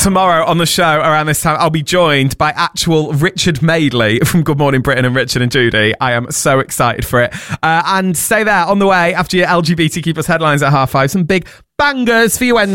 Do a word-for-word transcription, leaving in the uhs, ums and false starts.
Tomorrow on the show around this time, I'll be joined by actual Richard Madeley from Good Morning Britain and Richard and Judy. I am so excited for it. Uh, and stay there on the way after your L G B T Q plus headlines at half five. Some big bangers for your Wednesday.